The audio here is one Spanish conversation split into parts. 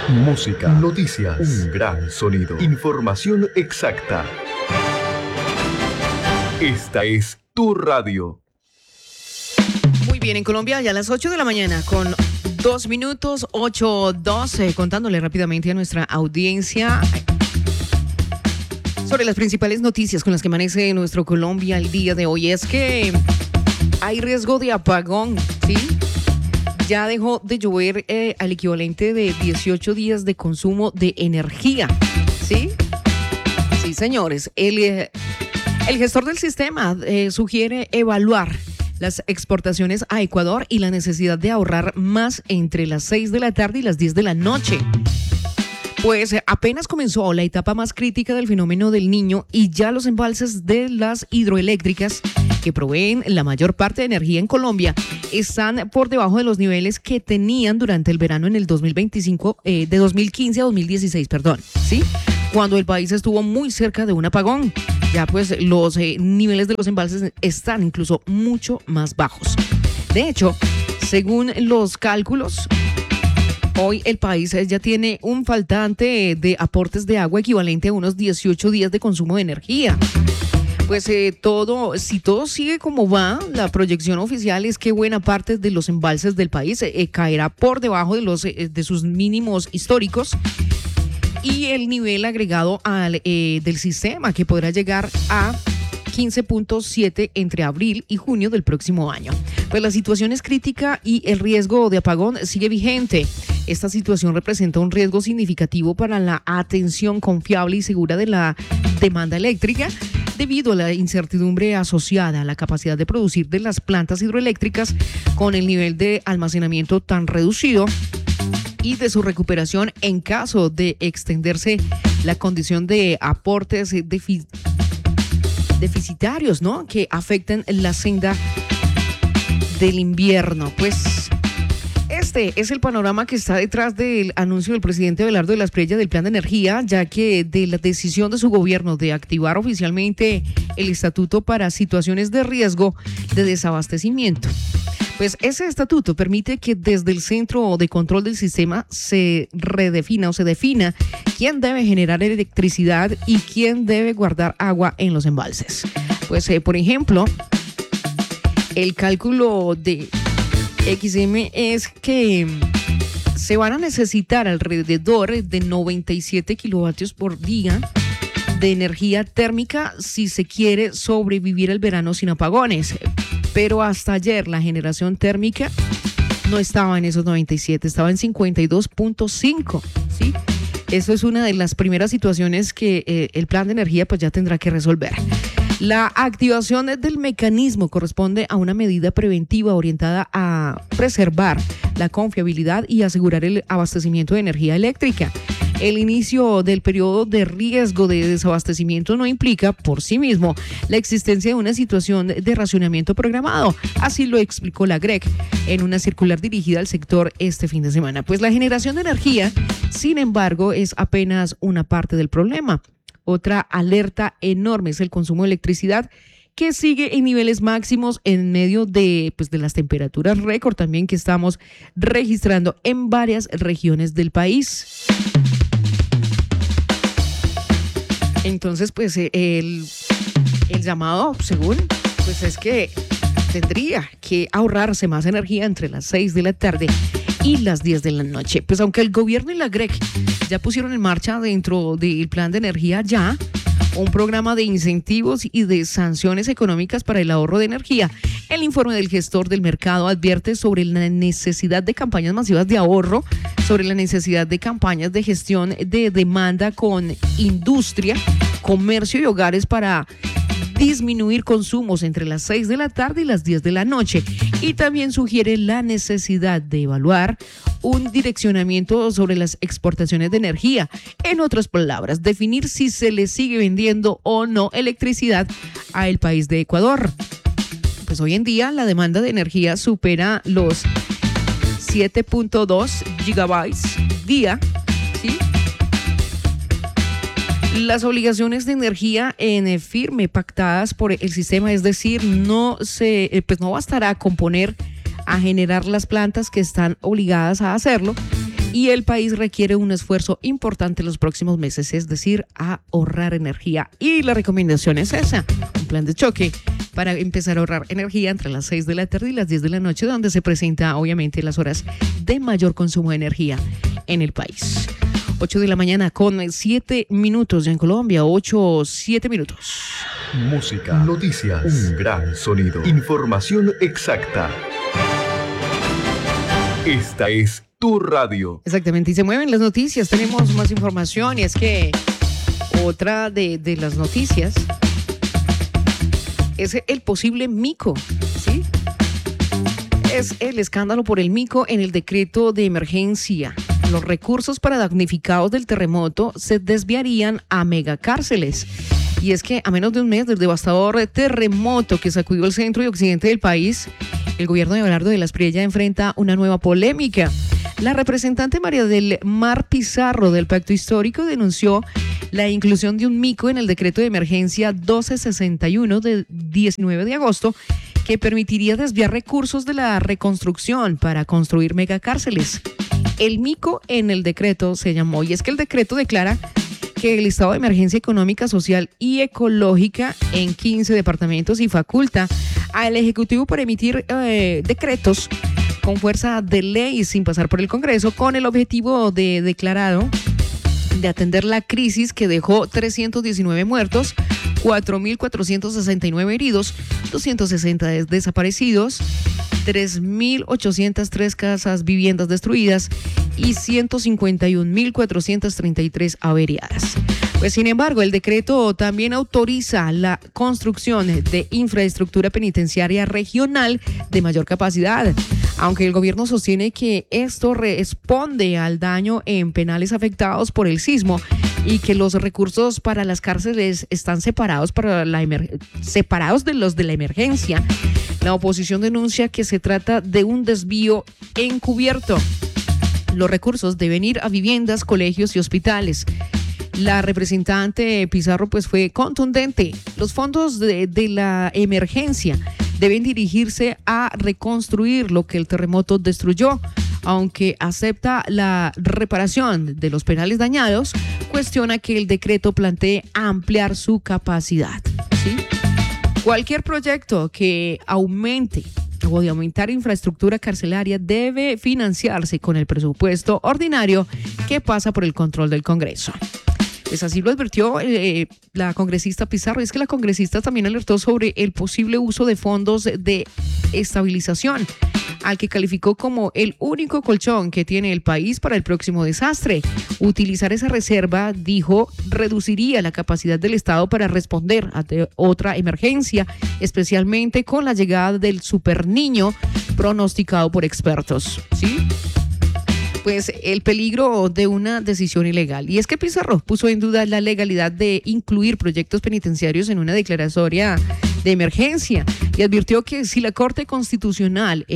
Música, noticias, un gran sonido, información exacta. Esta es tu radio. Muy bien, en Colombia ya a las 8 de la mañana con 2 minutos, 8:12, contándole rápidamente a nuestra audiencia sobre las principales noticias con las que amanece nuestro Colombia el día de hoy. Es que hay riesgo de apagón, ¿sí? Ya dejó de llover al equivalente de 18 días de consumo de energía, ¿sí? Sí, señores. El gestor del sistema sugiere evaluar las exportaciones a Ecuador y la necesidad de ahorrar más entre las 6 de la tarde y las 10 de la noche. Pues apenas comenzó la etapa más crítica del fenómeno del Niño y ya los embalses de las hidroeléctricas que proveen la mayor parte de energía en Colombia están por debajo de los niveles que tenían durante el verano en el 2025, de 2015 a 2016, ¿sí? Cuando el país estuvo muy cerca de un apagón. Ya pues los niveles de los embalses están incluso mucho más bajos. De hecho, según los cálculos, hoy el país ya tiene un faltante de aportes de agua equivalente a unos 18 días de consumo de energía. Pues si todo sigue como va, la proyección oficial es que buena parte de los embalses del país caerá por debajo de sus mínimos históricos y el nivel agregado del sistema, que podrá llegar a 15.7 entre abril y junio del próximo año. Pues la situación es crítica y el riesgo de apagón sigue vigente. Esta situación representa un riesgo significativo para la atención confiable y segura de la demanda eléctrica, debido a la incertidumbre asociada a la capacidad de producir de las plantas hidroeléctricas con el nivel de almacenamiento tan reducido y de su recuperación en caso de extenderse la condición de aportes deficitarios, ¿no?, que afecten la senda del invierno. Pues este es el panorama que está detrás del anuncio del presidente Abelardo de la Espriella del Plan de Energía, ya que de la decisión de su gobierno de activar oficialmente el estatuto para situaciones de riesgo de desabastecimiento. Pues ese estatuto permite que desde el Centro de Control del Sistema se defina quién debe generar electricidad y quién debe guardar agua en los embalses. Pues, por ejemplo, el cálculo de XM es que se van a necesitar alrededor de 97 kilovatios por día de energía térmica si se quiere sobrevivir el verano sin apagones. Pero hasta ayer la generación térmica no estaba en esos 97, estaba en 52.5, ¿sí? Eso es una de las primeras situaciones que el plan de energía pues ya tendrá que resolver. La activación del mecanismo corresponde a una medida preventiva orientada a preservar la confiabilidad y asegurar el abastecimiento de energía eléctrica. El inicio del periodo de riesgo de desabastecimiento no implica por sí mismo la existencia de una situación de racionamiento programado. Así lo explicó la GREC en una circular dirigida al sector este fin de semana. Pues la generación de energía, sin embargo, es apenas una parte del problema. Otra alerta enorme es el consumo de electricidad, que sigue en niveles máximos en medio de las temperaturas récord también que estamos registrando en varias regiones del país. Entonces, pues el llamado, según, pues es que tendría que ahorrarse más energía entre las 6 de la tarde y las 10 de la noche. Pues aunque el gobierno y la GREC ya pusieron en marcha dentro del plan de energía un programa de incentivos y de sanciones económicas para el ahorro de energía, el informe del gestor del mercado advierte sobre la necesidad de campañas masivas de ahorro, sobre la necesidad de campañas de gestión de demanda con industria, comercio y hogares para disminuir consumos entre las 6 de la tarde y las 10 de la noche. Y también sugiere la necesidad de evaluar un direccionamiento sobre las exportaciones de energía. En otras palabras, definir si se le sigue vendiendo o no electricidad a el país de Ecuador. Pues hoy en día la demanda de energía supera los 7.2 gigabytes día, ¿sí? Las obligaciones de energía en firme pactadas por el sistema, es decir, no bastará con poner a generar las plantas que están obligadas a hacerlo y el país requiere un esfuerzo importante en los próximos meses, es decir, ahorrar energía. Y la recomendación es esa, un plan de choque para empezar a ahorrar energía entre las 6 de la tarde y las 10 de la noche, donde se presenta obviamente las horas de mayor consumo de energía en el país. 8 de la mañana con 7 minutos ya en Colombia, 7 minutos. Música, noticias, un gran sonido, información exacta. Esta es tu radio. Exactamente, y se mueven las noticias, tenemos más información y es que otra de las noticias es el posible mico, ¿sí? Es el escándalo por el mico en el decreto de emergencia. Los recursos para damnificados del terremoto se desviarían a megacárceles. Y es que a menos de un mes del devastador terremoto que sacudió el centro y occidente del país, el gobierno de Abelardo de la Espriella enfrenta una nueva polémica. La representante María del Mar Pizarro del Pacto Histórico denunció la inclusión de un mico en el decreto de emergencia 1261 del 19 de agosto que permitiría desviar recursos de la reconstrucción para construir megacárceles. El mico en el decreto se llamó, y es que el decreto declara que el estado de emergencia económica, social y ecológica en 15 departamentos y faculta al Ejecutivo para emitir decretos con fuerza de ley sin pasar por el Congreso con el objetivo declarado de atender la crisis que dejó 319 muertos, 4.469 heridos, 260 desaparecidos, 3.803 casas, viviendas destruidas y 151.433 averiadas. Pues sin embargo, el decreto también autoriza la construcción de infraestructura penitenciaria regional de mayor capacidad, aunque el gobierno sostiene que esto responde al daño en penales afectados por el sismo y que los recursos para las cárceles están separados de los de la emergencia. La oposición denuncia que se trata de un desvío encubierto. Los recursos deben ir a viviendas, colegios y hospitales. La representante Pizarro pues fue contundente. Los fondos de la emergencia deben dirigirse a reconstruir lo que el terremoto destruyó. Aunque acepta la reparación de los penales dañados, cuestiona que el decreto plantee ampliar su capacidad, ¿sí? Cualquier proyecto que aumente o de aumentar infraestructura carcelaria debe financiarse con el presupuesto ordinario que pasa por el control del Congreso. Pues así lo advirtió la congresista Pizarro. Es que la congresista también alertó sobre el posible uso de fondos de estabilización, al que calificó como el único colchón que tiene el país para el próximo desastre. Utilizar esa reserva, dijo, reduciría la capacidad del Estado para responder a otra emergencia, especialmente con la llegada del superniño pronosticado por expertos, ¿sí? Pues el peligro de una decisión ilegal. Y es que Pizarro puso en duda la legalidad de incluir proyectos penitenciarios en una declaratoria de emergencia y advirtió que si la Corte Constitucional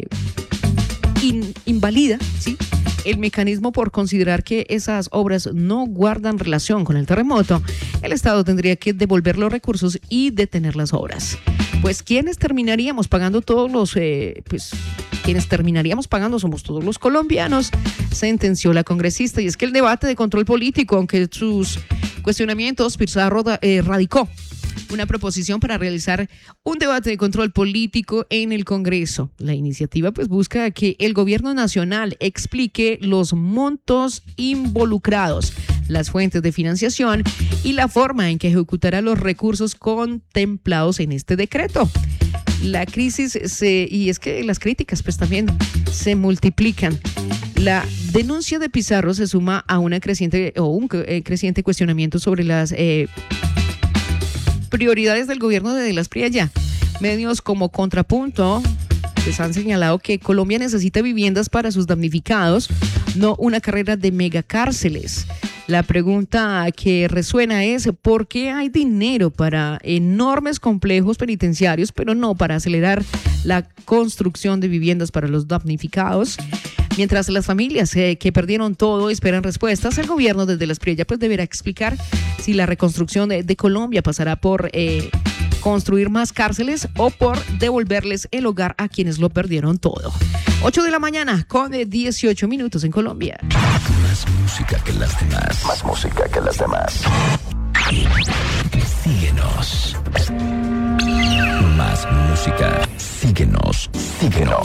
invalida, ¿sí?, el mecanismo por considerar que esas obras no guardan relación con el terremoto, el Estado tendría que devolver los recursos y detener las obras. Pues quienes terminaríamos pagando quienes terminaríamos pagando somos todos los colombianos, sentenció la congresista. Y es que el debate de control político, aunque sus cuestionamientos, Pizarro radicó una proposición para realizar un debate de control político en el Congreso. La iniciativa pues busca que el gobierno nacional explique los montos involucrados, las fuentes de financiación y la forma en que ejecutará los recursos contemplados en este decreto. La crisis y es que las críticas pues también se multiplican. La denuncia de Pizarro se suma a un creciente cuestionamiento sobre las prioridades del gobierno de la Espriella. Medios como Contrapunto pues han señalado que Colombia necesita viviendas para sus damnificados, no una carrera de megacárceles. La pregunta que resuena es ¿por qué hay dinero para enormes complejos penitenciarios, pero no para acelerar la construcción de viviendas para los damnificados? Mientras las familias que perdieron todo esperan respuestas, el gobierno desde la Espriella pues deberá explicar si la reconstrucción de Colombia pasará por construir más cárceles o por devolverles el hogar a quienes lo perdieron todo. 8 de la mañana con 18 minutos en Colombia. Más música que las demás. Más música que las demás. Síguenos. Más música. Síguenos. Síguenos.